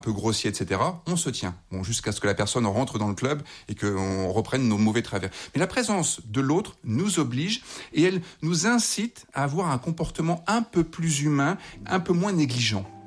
peu grossier, etc., on se tient. Bon, jusqu'à ce que la personne rentre dans le club et qu'on reprenne nos mauvais travers. Mais la présence de l'autre nous oblige et elle nous incite à avoir un comportement un peu plus humain, un peu moins négligent.